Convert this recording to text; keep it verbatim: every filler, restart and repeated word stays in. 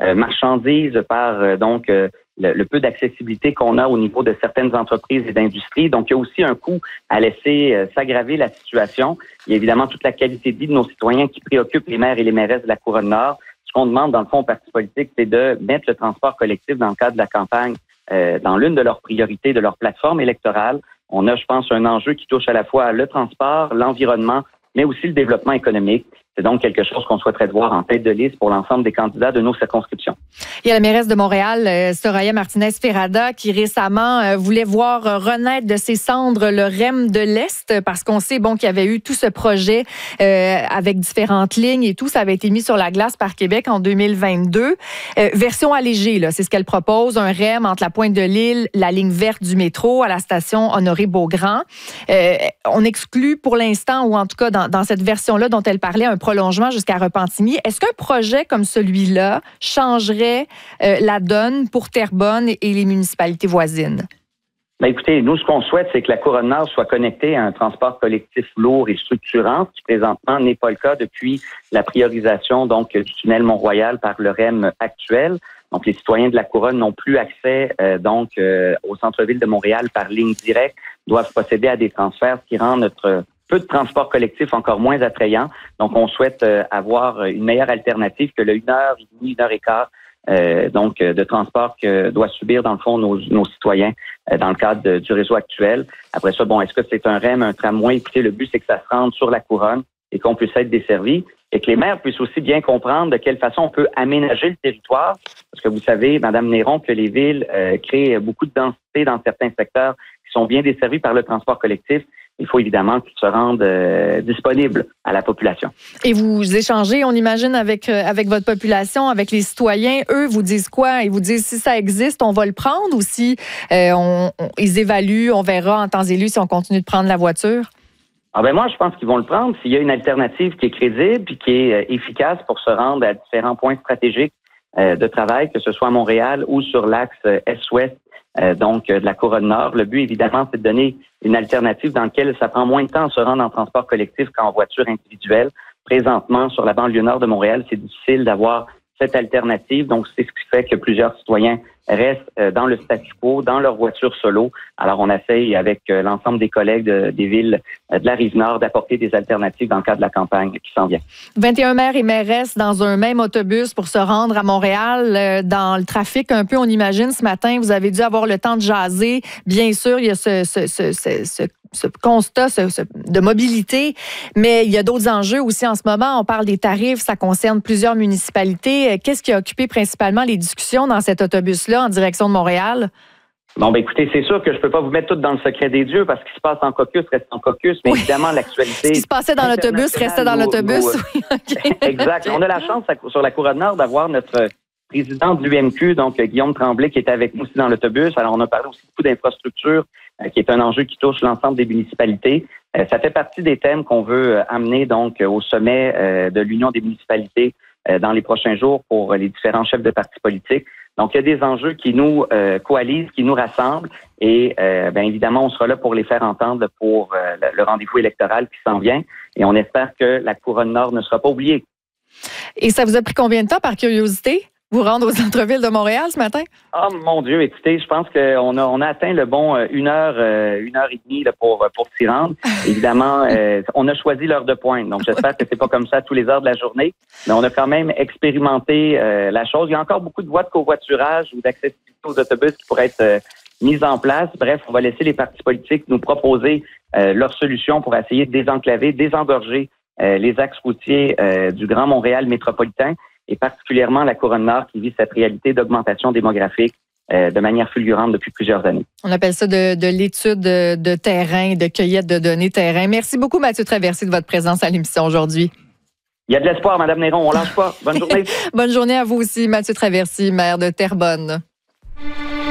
euh, marchandise, par euh, donc euh, le, le peu d'accessibilité qu'on a au niveau de certaines entreprises et d'industries. Donc, il y a aussi un coût à laisser euh, s'aggraver la situation. Il y a évidemment toute la qualité de vie de nos citoyens qui préoccupe les maires et les mairesses de la Couronne-Nord. Ce qu'on demande, dans le fond, au Parti politique, c'est de mettre le transport collectif dans le cadre de la campagne euh, dans l'une de leurs priorités, de leur plateforme électorale. On a, je pense, un enjeu qui touche à la fois le transport, l'environnement, mais aussi le développement économique. C'est donc quelque chose qu'on souhaiterait voir en tête de liste pour l'ensemble des candidats de nos circonscriptions. Il y a la mairesse de Montréal, euh, Soraya Martinez-Ferrada, qui récemment euh, voulait voir euh, renaître de ses cendres le R E M de l'Est, parce qu'on sait bon qu'il y avait eu tout ce projet euh, avec différentes lignes et tout. Ça avait été mis sur la glace par Québec en deux mille vingt-deux. Euh, version allégée, là, c'est ce qu'elle propose, un R E M entre la Pointe de l'Île, la ligne verte du métro à la station Honoré-Beaugrand. Euh, on exclut pour l'instant, ou en tout cas dans, dans cette version-là dont elle parlait, un prolongement jusqu'à Repentigny. Est-ce qu'un projet comme celui-là changerait euh, la donne pour Terrebonne et les municipalités voisines? Ben écoutez, nous, ce qu'on souhaite, c'est que la Couronne-Nord soit connectée à un transport collectif lourd et structurant, ce qui présentement n'est pas le cas depuis la priorisation donc du tunnel Mont-Royal par le R E M actuel. Donc, les citoyens de la Couronne n'ont plus accès euh, donc euh, au centre-ville de Montréal par ligne directe, doivent procéder à des transferts, ce qui rend notre peu de transport collectif encore moins attrayant. Donc, on souhaite euh, avoir une meilleure alternative que le une heure et demie, une heure et quart euh, donc euh, de transport que doivent subir dans le fond nos, nos citoyens euh, dans le cadre de, du réseau actuel. Après ça, bon, est-ce que c'est un R E M, un tramway? Écoutez, le but, c'est que ça se rende sur la Couronne et qu'on puisse être desservi et que les maires puissent aussi bien comprendre de quelle façon on peut aménager le territoire. Parce que vous savez, Madame Néron, que les villes euh, créent beaucoup de densité dans certains secteurs qui sont bien desservis par le transport collectif. Il faut évidemment qu'ils se rendent euh, disponibles à la population. Et vous échangez, on imagine, avec, euh, avec votre population, avec les citoyens. Eux vous disent quoi? Ils vous disent si ça existe, on va le prendre, ou si euh, on, on, ils évaluent, on verra en temps et lieu si on continue de prendre la voiture? Ah ben moi, je pense qu'ils vont le prendre s'il y a une alternative qui est crédible puis qui est euh, efficace pour se rendre à différents points stratégiques euh, de travail, que ce soit à Montréal ou sur l'axe euh, Est-Ouest. Euh, donc, euh, de la Couronne-Nord. Le but, évidemment, c'est de donner une alternative dans laquelle ça prend moins de temps à se rendre en transport collectif qu'en voiture individuelle. Présentement, sur la banlieue nord de Montréal, c'est difficile d'avoir cette alternative. Donc, c'est ce qui fait que plusieurs citoyens restent euh, dans le statu quo, dans leur voiture solo. Alors, on essaye avec euh, l'ensemble des collègues de, des villes euh, de la Rive-Nord d'apporter des alternatives dans le cadre de la campagne qui s'en vient. vingt et un maires et mairesses dans un même autobus pour se rendre à Montréal. Euh, dans le trafic, un peu, on imagine, ce matin, vous avez dû avoir le temps de jaser. Bien sûr, il y a ce, ce, ce, ce, ce ce constat ce, ce, de mobilité, mais il y a d'autres enjeux aussi en ce moment. On parle des tarifs, ça concerne plusieurs municipalités. Qu'est-ce qui a occupé principalement les discussions dans cet autobus-là en direction de Montréal? Bon, ben écoutez, c'est sûr que je peux pas vous mettre tout dans le secret des dieux parce qu'il se passe en caucus reste en caucus, mais oui. Évidemment, l'actualité... Ce qui se passait dans l'autobus restait dans l'autobus. Oui, okay. Exact. On a la chance sur la Couronne-Nord d'avoir notre président de l'U M Q, donc Guillaume Tremblay, qui est avec nous aussi dans l'autobus. Alors, on a parlé aussi beaucoup d'infrastructures, euh, qui est un enjeu qui touche l'ensemble des municipalités. Euh, ça fait partie des thèmes qu'on veut euh, amener donc au sommet euh, de l'Union des municipalités euh, dans les prochains jours pour les différents chefs de partis politiques. Donc, il y a des enjeux qui nous euh, coalisent, qui nous rassemblent et euh, bien évidemment, on sera là pour les faire entendre pour euh, le rendez-vous électoral qui s'en vient et on espère que la Couronne-Nord ne sera pas oubliée. Et ça vous a pris combien de temps, par curiosité, vous rendre au centre-ville de Montréal ce matin? Ah, oh, mon Dieu, écoutez, je pense qu'on a, on a atteint le bon euh, une heure, euh, une heure et demie là, pour, pour s'y rendre. Évidemment, euh, on a choisi l'heure de pointe, donc j'espère que c'est pas comme ça à tous les heures de la journée, mais on a quand même expérimenté euh, la chose. Il y a encore beaucoup de voies de covoiturage ou d'accessibilité aux autobus qui pourraient être euh, mises en place. Bref, on va laisser les partis politiques nous proposer euh, leurs solutions pour essayer de désenclaver, désengorger euh, les axes routiers euh, du Grand Montréal métropolitain, et particulièrement la Couronne-Nord qui vit cette réalité d'augmentation démographique euh, de manière fulgurante depuis plusieurs années. On appelle ça de, de l'étude de, de terrain, de cueillette de données terrain. Merci beaucoup, Mathieu Traversy, de votre présence à l'émission aujourd'hui. Il y a de l'espoir, Mme Néron, on lâche pas. Bonne journée. Bonne journée à vous aussi, Mathieu Traversy, maire de Terrebonne.